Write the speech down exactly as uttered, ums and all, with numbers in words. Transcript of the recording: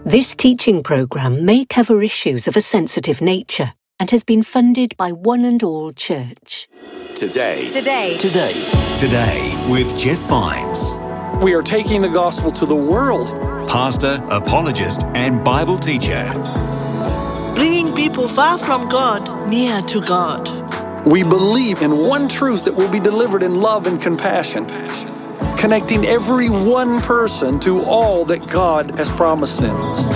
This teaching programme may cover issues of a sensitive nature and has been funded by One and All Church. Today. Today. Today. Today with Jeff Vines. We are taking the gospel to the world. Pastor, apologist, and Bible teacher. Bringing people far from God near to God. We believe in one truth that will be delivered in love and compassion, connecting every one person to all that God has promised them.